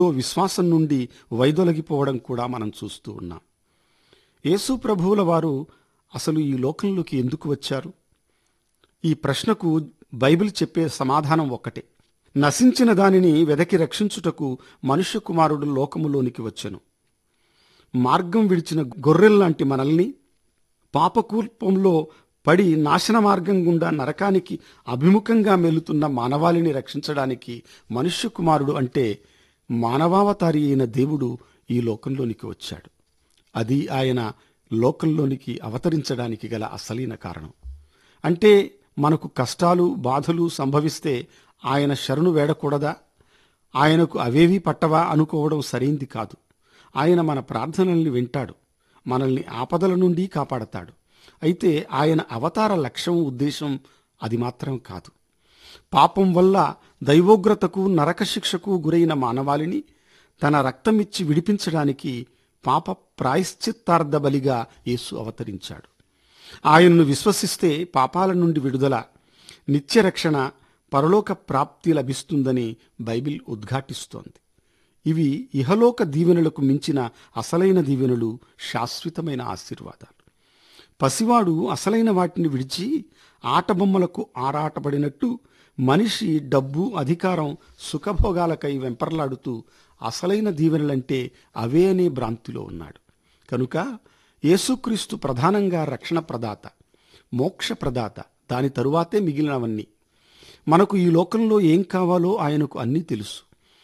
విశ్వాసం నుండి వైదొలగిపోవడం కూడా మనం చూస్తూ ఉన్నాం. యేసు ప్రభువుల వారు అసలు ఈ లోకంలోకి ఎందుకు వచ్చారు? ఈ ప్రశ్నకు బైబిల్ చెప్పే సమాధానం ఒక్కటే. నశించిన దానిని వెదకి రక్షించుటకు మనుష్య కుమారుడు లోకములోనికి వచ్చెను. మార్గం విడిచిన గొర్రెల్లాంటి మనల్ని పాపకూల్పంలో పడి నాశన మార్గం గుండా నరకానికి అభిముఖంగా మెలుతున్న మానవాళిని రక్షించడానికి మనుష్య కుమారుడు అంటే మానవావతారి అయిన దేవుడు ఈ లోకంలోనికి వచ్చాడు. అది ఆయన లోకంలోనికి అవతరించడానికి గల అసలైన కారణం. అంటే మనకు కష్టాలు బాధలు సంభవిస్తే ఆయన శరణు వేడకూడదా? ఆయనకు అవేవీ పట్టవా అనుకోవడం సరైంది కాదు. ఆయన మన ప్రార్థనల్ని వింటాడు, మనల్ని ఆపదల నుండి కాపాడతాడు. అయితే ఆయన అవతార లక్ష్యం ఉద్దేశం అది మాత్రం కాదు. పాపం వల్ల దైవోగ్రతకు నరక శిక్షకు గురైన మానవాళిని తన రక్తమిచ్చి విడిపించడానికి పాప ప్రాయశ్చిత్తార్థ బలిగా యేసు అవతరించాడు. ఆయన్ను విశ్వసిస్తే పాపాల నుండి విడుదల, నిత్యరక్షణ, పరలోక ప్రాప్తి లభిస్తుందని బైబిల్ ఉద్ఘాటిస్తోంది. ఇవి ఇహలోక దీవెనలకు మించిన అసలైన దీవెనలు, శాశ్వతమైన ఆశీర్వాదాలు. పసివాడు అసలైన వాటిని విడిచి ఆటబొమ్మలకు ఆరాటపడినట్టు మనిషి డబ్బు, అధికారం, సుఖభోగాలకై వెంపర్లాడుతూ అసలైన దీవెనలంటే అవే అనే భ్రాంతిలో ఉన్నాడు. కనుక యేసుక్రీస్తు ప్రధానంగా రక్షణ ప్రదాత, మోక్ష ప్రదాత, దాని తరువాతే మిగిలినవన్నీ. మనకు ఈ లోకంలో ఏం కావాలో ఆయనకు అన్నీ తెలుసు.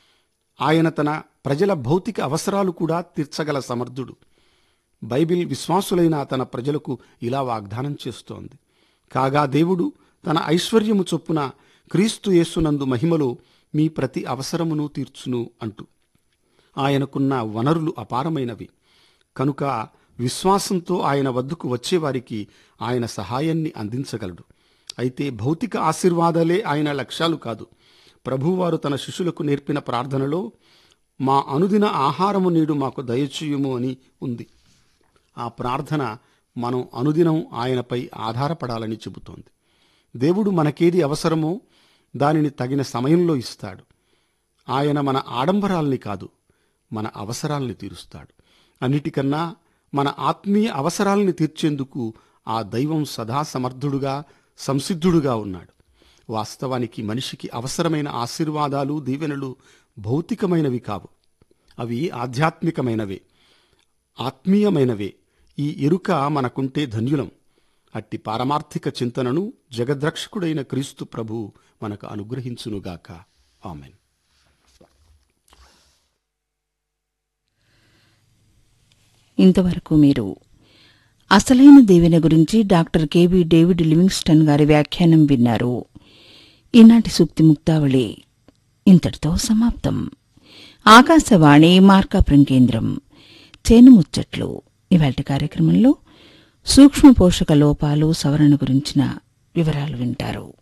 ఆయన తన ప్రజల భౌతిక అవసరాలు కూడా తీర్చగల సమర్థుడు. బైబిల్ విశ్వాసులైన తన ప్రజలకు ఇలా వాగ్దానం చేస్తోంది. కాగా దేవుడు తన ఐశ్వర్యము చొప్పున క్రీస్తు యేసునందు మహిమలో మీ ప్రతి అవసరమును తీర్చును అంటూ. ఆయనకున్న వనరులు అపారమైనవి. కనుక విశ్వాసంతో ఆయన వద్దకు వచ్చేవారికి ఆయన సహాయాన్ని అందించగలడు. అయితే భౌతిక ఆశీర్వాదాలే ఆయన లక్ష్యాలు కాదు. ప్రభువారు తన శిష్యులకు నేర్పిన ప్రార్థనలో మా అనుదిన ఆహారము నేడు మాకు దయచేయుము అని ఉంది. ఆ ప్రార్థన మనం అనుదినం ఆయనపై ఆధారపడాలని చెబుతోంది. దేవుడు మనకేది అవసరమో దానిని తగిన సమయంలో ఇస్తాడు. ఆయన మన ఆడంబరాల్ని కాదు, మన అవసరాల్ని తీరుస్తాడు. అన్నిటికన్నా మన ఆత్మీయ అవసరాల్ని తీర్చేందుకు ఆ దైవం సదా సమర్థుడుగా, సంసిద్ధుడుగా ఉన్నాడు. వాస్తవానికి మనిషికి అవసరమైన ఆశీర్వాదాలు, దీవెనలు భౌతికమైనవి కావు. అవి ఆధ్యాత్మికమైనవే, ఆత్మీయమైనవే. ఈ ఎరుక మనకుంటే ధన్యులం. అట్టి పారమార్థిక చింతనను జగద్రక్షకుడైన క్రీస్తు ప్రభు మనకు అనుగ్రహించునుగాక. ఆమెన్. ఇంతవరకు మీరు అసలైన దీవెన గురించి డాక్టర్ కెవి డేవిడ్ లివింగ్స్టన్ గారి వ్యాఖ్యానం విన్నారు. ఈనాటి సూక్తి ముక్తావళి ఇంతటితో సమాప్తం. ఆకాశవాణి మార్కాపురం కేంద్రం. చేను ముచ్చట్లు. ఇవాల్టి కార్యక్రమంలో సూక్ష్మ పోషక లోపాలు సవరణ గురించిన వివరాలు వింటారు.